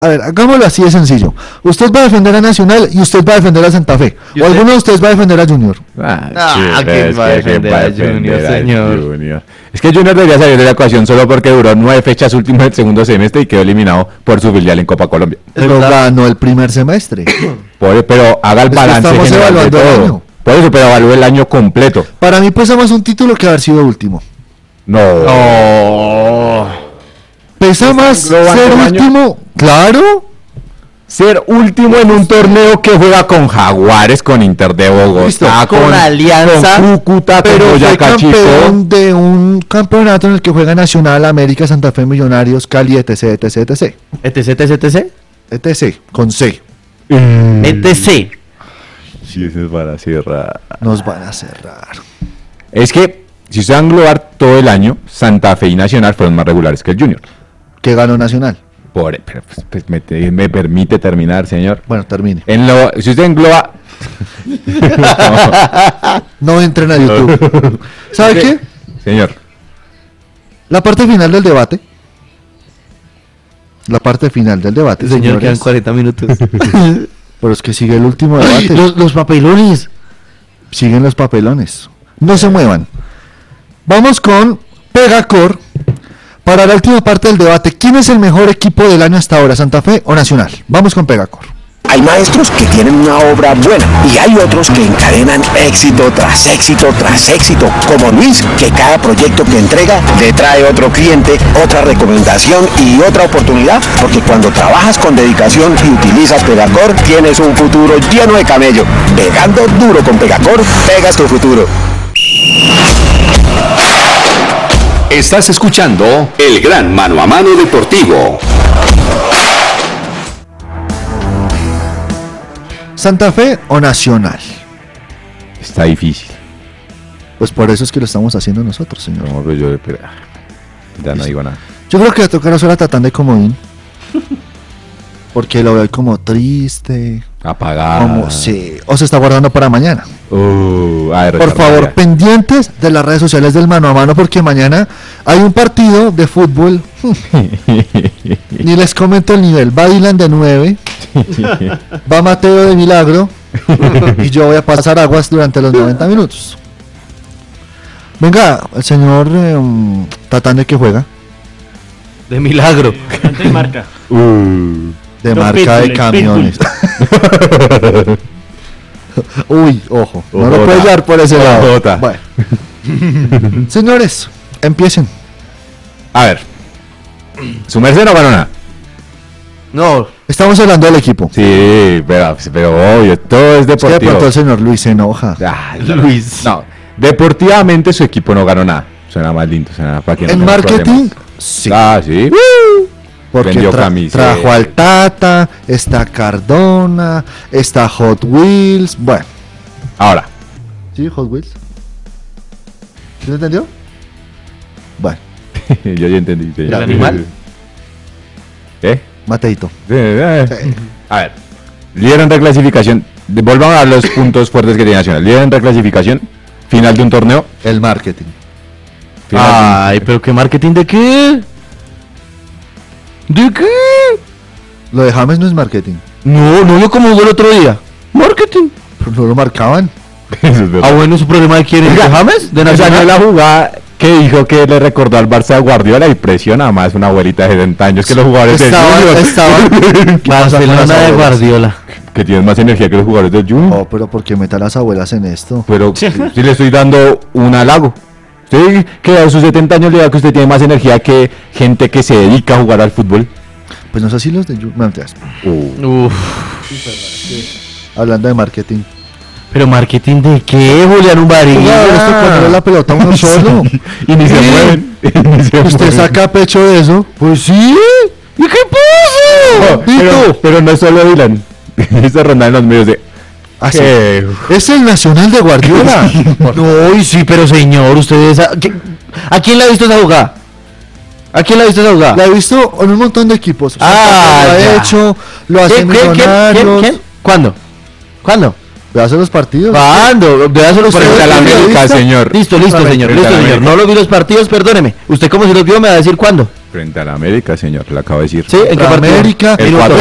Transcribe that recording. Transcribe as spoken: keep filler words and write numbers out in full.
A ver, hagámoslo así de sencillo. Usted va a defender a Nacional y usted va a defender a Santa Fe. O alguno de ustedes va a defender a Junior. Ah, Ah, ¿quién va a defender a Junior, señor? Junior. Es que Junior debería salir de la ecuación solo porque duró nueve fechas últimas del segundo semestre y quedó eliminado por su filial en Copa Colombia. Pero ganó el primer semestre. Por, pero haga el Es que balance estamos general de evaluando el todo. año. Por eso, pero evalúe el año completo. Para mí pesa más un título que haber sido último. No. No. Pesa más englobando ser el año? último. Claro. Ser último en un torneo que juega con Jaguares, con Inter de Bogotá, Listo, con Alianza, con Cúcuta, con Pero fue Boyacá Chico. campeón de un campeonato en el que juega Nacional, América, Santa Fe, Millonarios, Cali, etc, etc, etc. etc, etc, etc. etc, con C. Mm. etc. Sí, eso es para cerrar. Nos van a cerrar. Es que, si usted va a englobar todo el año, Santa Fe y Nacional fueron más regulares que el Junior. ¿Qué ganó Nacional? Por, pero, pues, pues, me, te- me permite terminar, señor. Bueno, termine. En lo, si usted engloba... No entren a YouTube. ¿Sabe qué? Señor, La parte final del debate. La parte final del debate, Señor, quedan señores. cuarenta minutos. Pero es que sigue el último Ay, debate. los, los papelones. Siguen los papelones. No se muevan. Vamos con Pegacor. Para la última parte del debate, ¿quién es el mejor equipo del año hasta ahora, Santa Fe o Nacional? Vamos con Pegacor. Hay maestros que tienen una obra buena y hay otros que encadenan éxito tras éxito tras éxito, como Luis, que cada proyecto que entrega le trae otro cliente, otra recomendación y otra oportunidad, porque cuando trabajas con dedicación y utilizas Pegacor, tienes un futuro lleno de camello. Pegando duro con Pegacor, pegas tu futuro. Estás escuchando el gran mano a mano deportivo. ¿Santa Fe o Nacional? está difícil. Pues por eso es que lo estamos haciendo nosotros, señor. No, pero yo... pero, ya no digo nada. Yo creo que va a tocar a Sola Tatán de comodín. Porque lo veo como triste. Apagado. Como sí. O se está guardando para mañana. Uh, ay, Por favor, retardada. pendientes de las redes sociales del mano a mano, porque mañana hay un partido de fútbol. Ni les comento el nivel. Va Dylan de nueve. Va Mateo de Milagro. Y yo voy a pasar aguas durante los noventa minutos. Venga, el señor eh, Tatán, ¿de qué juega? De milagro. Canta y marca. Uh, De Los marca de Pitbull, camiones. Uy, ojo. No lo Ojota. puedo llevar por ese lado. Ojota. Bueno. Señores, empiecen. a ver. Su merced no ganó nada. No, Estamos hablando del equipo. Sí, pero, pero obvio, todo es Es que de deportivo. pronto el señor Luis se enoja. Ay, Luis. No, deportivamente su equipo no ganó nada. Suena más lindo, suena para que no En tenga marketing, problemas. sí. Ah, sí. Porque vendió tra- camisetas. trajo al Tata, está Cardona, está Hot Wheels. Bueno, Ahora, ¿sí? Hot Wheels. ¿Sí lo entendió? Bueno, yo ya entendí. sí. ¿El animal? ¿Qué? Mateito. Sí, eh. A ver, líder en reclasificación. De- Volvamos a los puntos fuertes que tiene Nacional. Líder en reclasificación, final de un torneo. El marketing. Final de un- Ay, pero ¿qué marketing de qué? ¿De qué? Lo de James no es marketing. No, no, yo como jugó el otro día. Marketing. Pero no lo marcaban. Eso es verdad. Ah, bueno, ¿su problema de quién es? ¿De James? ¿De O sea, no Nacional? la jugada que dijo que le recordó al Barça de Guardiola y presiona más una abuelita de setenta años que los jugadores del Estaban, Junior. estaban. ¿Qué pasa con las Barcelona de abuelas? Guardiola. Que tienen más energía que los jugadores del Junior. Oh, pero ¿por qué meta a las abuelas en esto? Pero si le estoy dando un halago. Usted que a sus setenta años le da que usted tiene más energía que gente que se dedica a jugar al fútbol. Pues no sé si los de... Yu- no, mentiras. Uh, Uf. Hablando de marketing. ¿Pero marketing de qué, Julián Umbarilla? Jugadores que ponerle la pelota a uno solo. y ni se Sí. mueven. y ni se ¿Usted mueven. saca pecho de eso? Pues sí. ¿Y qué pasa? No, pero, pero no es solo Dylan. Esta ronda en los medios de... Ah, sí. que- Es el Nacional de Guardiola. No, y sí, pero señor, ustedes... ¿A, qué- ¿a quién le ha visto esa jugada? ¿A quién le ha visto esa jugada? La he visto en un montón de equipos. Ah, lo ha ya. hecho, lo hace ¿Quién, quién, quién, Millonarios. quién, quién? ¿Cuándo? ¿Cuándo? Ve a hacer los partidos. ¿Cuándo? Véase los Frente a la ¿Usted América, periodista? señor. Listo, listo, Frente señor, a la listo, señor. América. No lo vi los partidos, perdóneme. Usted como si los vio me va a decir cuándo. Frente a la América, señor, le acabo de decir. Sí, ¿en qué partido? América, El pero cuatro